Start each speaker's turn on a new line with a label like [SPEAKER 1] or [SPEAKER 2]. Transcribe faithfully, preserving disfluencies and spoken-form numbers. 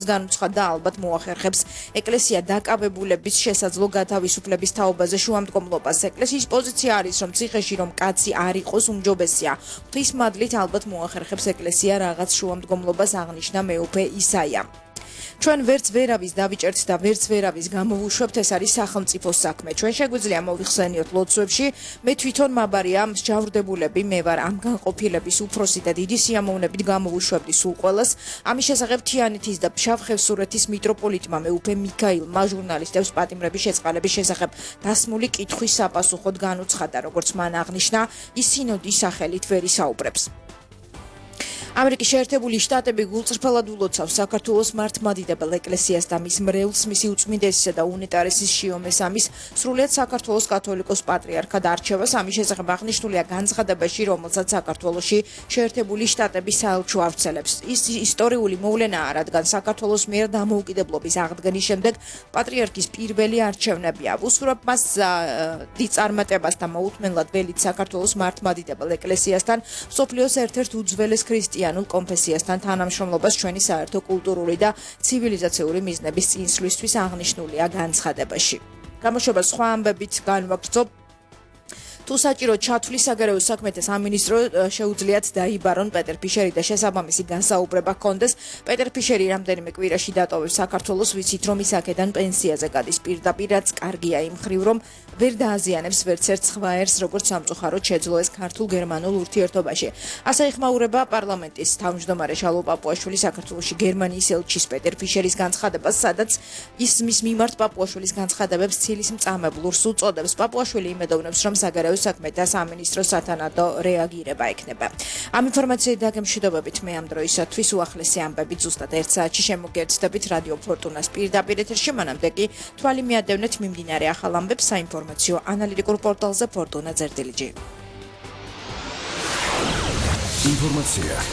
[SPEAKER 1] განუცხადა ალბათ მოახერხებს ეკლესია დაკავებულების შესაძლო გათავისუფლების თაობაზე შუამდგომლობას. ეკლესიის პოზიცია არის, რომ ციხეში რომ კაცი არ იყოს უმჯობესია. ღვთისმადლით ალბათ მოახერხებს ეკლესია რაღაც შუამდგომლობას აღნიშნა მეუფე ისაია. ჩვენ ვერც ვერავის დავიჭერთ და ვერც ვერავის გამოვუშვებთ, ეს არის სახელმწიფოს საქმე. ჩვენ შეგვიძლია მოვიხსენიოთ ლოცვებში, მე თვითონ მაბარია მსჯავრდებულები, მე ვარ ამ განყოფილების უფროსი და დიდი სიამოვნებით გამოვუშვებდი სულ ყველას. ამის შესახებ თიანეთის და ფშავ-ხევსურეთის მიტროპოლიტმა მეუფე მიქაილმა ჟურნალისტებს პატიმრების შეწყალების შესახებ დასმული კითხვის საპასუხოდ განუცხადა, როგორც მან აღნიშნა, ის სინოდის სახელით ვერ ისაუბრებს. ამერიკის შეერთებული შტატები გულწრფელად ულოცავს საქართველოს მართლმადიდებელ ეკლესიას და მის მრევლს მისი უწმინდესისა და უნეტარესის შიო მესამის სრულიად საქართველოს კათოლიკოს პატრიარქად არჩევას. ამის შესახებ აღნიშნულია განცხადებაში, რომელსაც საქართველოში შეერთებული შტატები საელჩო ავრცელებს. ის ისტორიული მოვლენაა, რადგან საქართველოს მიერ დამოუკიდებლობის აღდგენის შემდეგ პატრიარქის პირველი არჩევნებია. ვუსურვებ მას დიდ წარმატებას და მოუთმენლად ველით საქართველოს მართლმადიდებელ ეკლესიასთან, მსოფლიოს ერთ-ერთ უძველეს ქრისტიან კონფესიასთან თანამშრომლობას ჩვენი საერთო კულტურული და ცივილიზაციური მიზნების წინსვლისთვის აღნიშნულია განცხადებაში. გამოშვება სხვა ამბებით განვაგრძობ. თუ საჭირო ჩათვლის საგარეო საქმეთა სამინისტრო შეუძლიათ დაიბარონ პეტერ ფიშერი და შესაბამისი განსაუბრება ჰქონდეს. პეტერ ფიშერი რამდენიმე კვირაში დატოვებს საქართველოს, ვიცით რომ ის აქედან პენსიაზე გადის. პირდაპირ რაც კარგია იმ მხრივ, რომ ვერ დააზიანებს ვერც ერთ სხვა ერს, როგორც სამწუხაროდ შეძლო ეს ქართულ-გერმანულ ურთიერთობაში. ასე იხმაურება პარლამენტის თავმჯდომარე შალო პაპუაშვილი საქართველოში გერმანიის ელჩის პეტერ ფიშერის განცხადებას, სადაც ის მის მიმართ პაპუაშვილის განცხადებებს ცილის მწამებლურს უწოდებს. პაპუაშვილი იმედოვნებს, რომ საგარეო საქმეთა სამინისტროს სათანადო რეაგირება ექნება. ამ ინფორმაციით დაგემშვიდობებით მე ამ დროისათვის უახლესი ამბებით ზუსტად ერთ საათში შემოგერთდებით რადიო ფორტუნას პირდაპირ ეთერში. მანამდე კი თვალი მიადევნეთ მიმდინარე ახალ ამბებს საინფორმაციო ანალიტიკურ პორტალზე ფორტუნა წერტილი.
[SPEAKER 2] ინფორმაცია